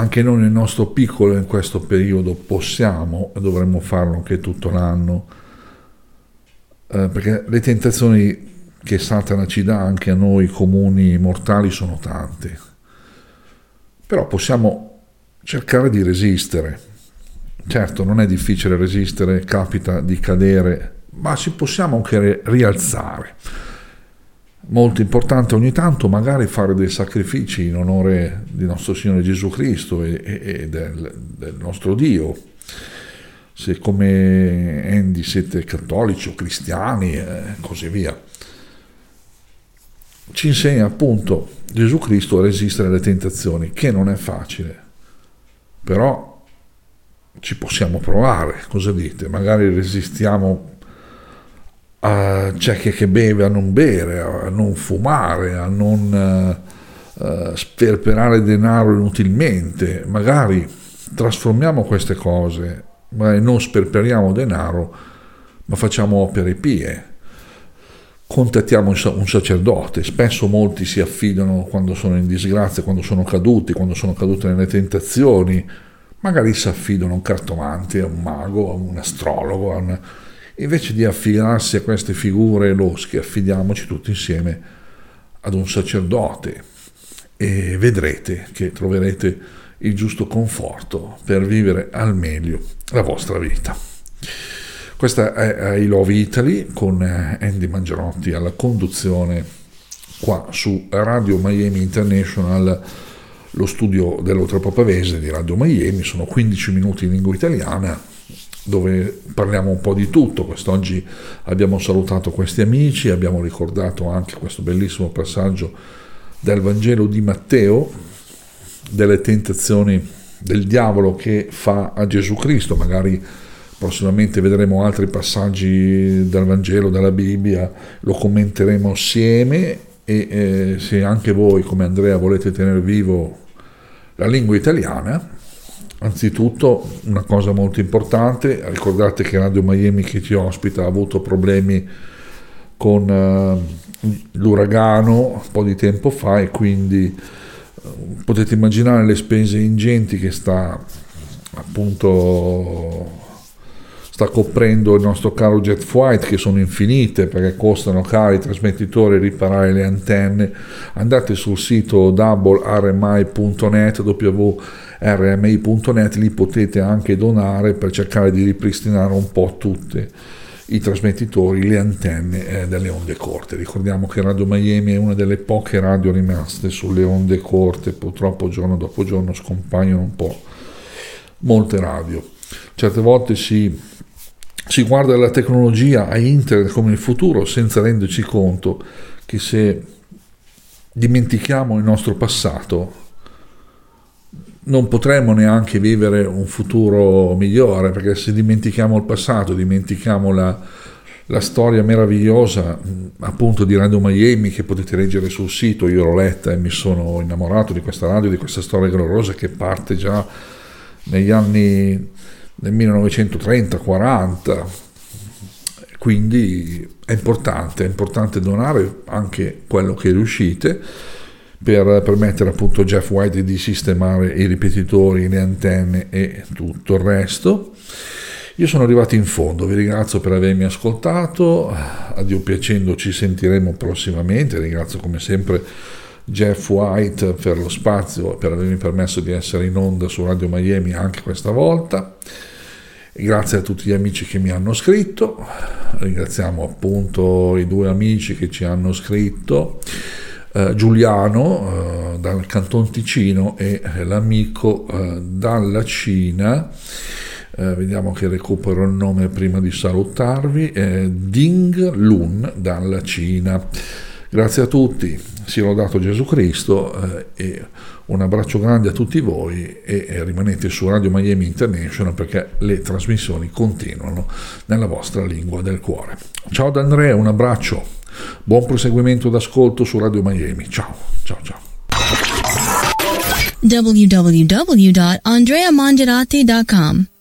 anche noi nel nostro piccolo in questo periodo possiamo e dovremmo farlo anche tutto l'anno, perché le tentazioni che Satana ci dà anche a noi comuni mortali sono tante, però possiamo cercare di resistere. Certo, non è difficile resistere, capita di cadere, ma ci possiamo anche rialzare. Molto importante ogni tanto magari fare dei sacrifici in onore di nostro Signore Gesù Cristo e del nostro Dio. Se come Andy siete cattolici o cristiani e così via. Ci insegna appunto Gesù Cristo a resistere alle tentazioni, che non è facile, però ci possiamo provare. Cosa dite? Magari resistiamo. C'è che beve a non bere, a non fumare, a non sperperare denaro inutilmente. Magari trasformiamo queste cose, magari non sperperiamo denaro, ma facciamo opere pie. Contattiamo un sacerdote. Spesso molti si affidano quando sono in disgrazia, quando sono caduti nelle tentazioni. Magari si affidano a un cartomante, a un mago, a un astrologo, invece di affidarsi a queste figure losche, affidiamoci tutti insieme ad un sacerdote e vedrete che troverete il giusto conforto per vivere al meglio la vostra vita. Questa è I Love Italy con Andy Mangiarotti alla conduzione qua su Radio Miami International, lo studio dell'Oltrepò Pavese di Radio Miami. Sono 15 minuti in lingua italiana, dove parliamo un po' di tutto. Quest'oggi abbiamo salutato questi amici, abbiamo ricordato anche questo bellissimo passaggio del Vangelo di Matteo, delle tentazioni del diavolo che fa a Gesù Cristo. Magari prossimamente vedremo altri passaggi del Vangelo, della Bibbia, lo commenteremo assieme e se anche voi come Andrea volete tenere vivo la lingua italiana, anzitutto una cosa molto importante, ricordate che Radio Miami che ci ospita ha avuto problemi con l'uragano un po' di tempo fa e quindi potete immaginare le spese ingenti che sta coprendo il nostro caro Jet Flight, che sono infinite perché costano cari i trasmettitori, riparare le antenne. Andate sul sito www.rmi.net, www.rmi.net, lì potete anche donare per cercare di ripristinare un po' tutti i trasmettitori, le antenne delle onde corte. Ricordiamo che Radio Miami è una delle poche radio rimaste sulle onde corte, purtroppo giorno dopo giorno scompaiono un po' molte radio. Certe volte si guarda la tecnologia a internet come il futuro senza renderci conto che se dimentichiamo il nostro passato non potremmo neanche vivere un futuro migliore, perché se dimentichiamo il passato, dimentichiamo la storia meravigliosa appunto di Radio Miami, che potete leggere sul sito. Io l'ho letta e mi sono innamorato di questa radio, di questa storia gloriosa che parte già negli anni del 1930-40, quindi è importante donare anche quello che riuscite per permettere appunto a Jeff White di sistemare i ripetitori, le antenne e tutto il resto. Io sono arrivato in fondo, vi ringrazio per avermi ascoltato, a Dio piacendo ci sentiremo prossimamente. Ringrazio come sempre Jeff White per lo spazio, per avermi permesso di essere in onda su Radio Miami anche questa volta. E grazie a tutti gli amici che mi hanno scritto, ringraziamo appunto i due amici che ci hanno scritto, Giuliano dal Canton Ticino e l'amico dalla Cina, vediamo che recupero il nome prima di salutarvi, Ding Lun dalla Cina. Grazie a tutti, sia lodato Gesù Cristo e un abbraccio grande a tutti voi e rimanete su Radio Miami International perché le trasmissioni continuano nella vostra lingua del cuore. Ciao da Andrea, un abbraccio, buon proseguimento d'ascolto su Radio Miami. Ciao. www.andreamangiarati.com